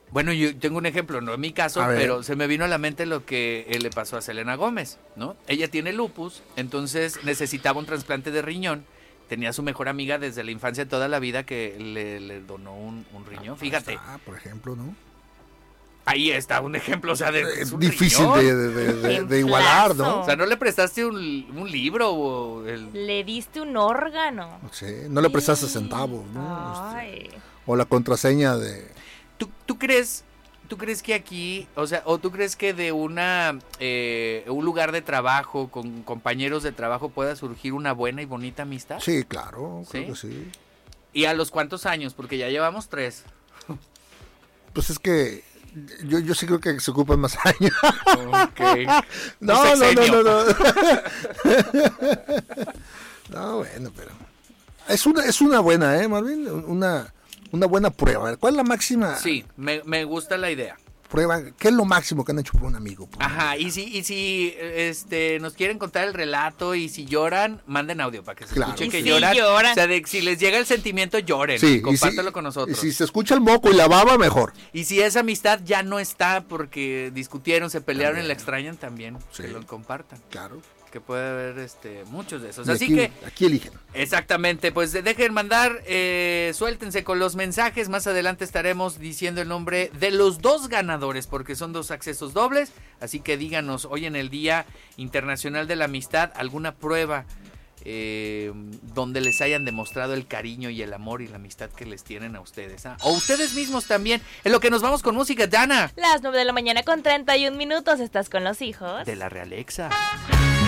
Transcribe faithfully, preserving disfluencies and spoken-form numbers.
Bueno, yo tengo un ejemplo, no en mi caso, pero se me vino a la mente lo que eh, le pasó a Selena Gómez, ¿no? Ella tiene lupus, entonces necesitaba un trasplante de riñón. Tenía a su mejor amiga desde la infancia toda la vida que le, le donó un, un riñón, fíjate. Ah, por ejemplo, ¿no? Ahí está un ejemplo, o sea, de, es es un difícil de, de, de, de igualar, ¿no? O sea, no le prestaste un, un libro o el... Le diste un órgano. Sí, no le prestaste sí. centavos, ¿no? Este, o la contraseña de... ¿Tú, tú crees, tú crees que aquí, o sea, o tú crees que de una eh, un lugar de trabajo con compañeros de trabajo pueda surgir una buena y bonita amistad? Sí, claro, ¿Sí? creo que sí. ¿Y a los cuántos años? Porque ya llevamos tres. Pues es que Yo, yo sí creo que se ocupan más años. Okay. No, no, no, no, no. No, bueno, pero es una, es una buena, ¿eh, Marvin? Una, una buena prueba. ¿Cuál es la máxima? Sí, me, me gusta la idea. Prueba, ¿qué es lo máximo que han hecho por un amigo? Por Ajá, y si, y si este, nos quieren contar el relato y si lloran, manden audio para que se claro. escuche que sí, lloran. lloran. O sea, de, si les llega el sentimiento, lloren. Sí, compártelo si, con nosotros. Y si se escucha el moco y la baba, mejor. Y si esa amistad ya no está porque discutieron, se pelearon también. Y la extrañan, también sí. Que lo compartan. Claro. Que puede haber este muchos de esos. Y Así aquí, que aquí eligen. Exactamente, pues dejen mandar, eh, suéltense con los mensajes. Más adelante estaremos diciendo el nombre de los dos ganadores porque son dos accesos dobles. Así que díganos hoy en el Día Internacional de la Amistad alguna prueba eh, donde les hayan demostrado el cariño y el amor y la amistad que les tienen a ustedes, ¿ah? O ustedes mismos también. En lo que nos vamos con música, Dana. Las nueve de la mañana con treinta y un minutos. Estás con los hijos de la Realexa.